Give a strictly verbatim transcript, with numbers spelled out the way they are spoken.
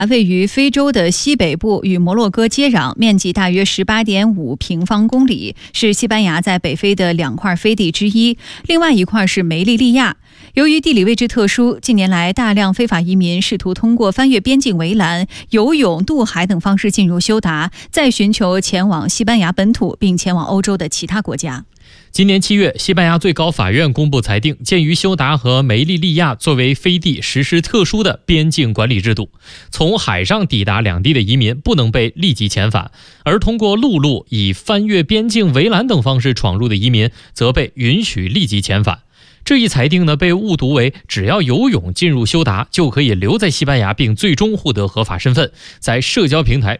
位于非洲的西北部，与摩洛哥接壤，面积大约 十八点五平方公里，是西班牙在北非的两块飞地之一，另外一块是梅利利亚。由于地理位置特殊，近年来大量非法移民试图通过翻越边境围栏、游泳、渡海等方式进入休达，再寻求前往西班牙本土并前往欧洲的其他国家。 今年七月，西班牙最高法院公布裁定，鉴于休达和梅利利亚作为飞地实施特殊的边境管理制度，从海上抵达两地的移民不能被立即遣返，而通过陆路以翻越边境围栏等方式闯入的移民则被允许立即遣返。这一裁定呢，被误读为只要游泳进入休达就可以留在西班牙并最终获得合法身份，在社交平台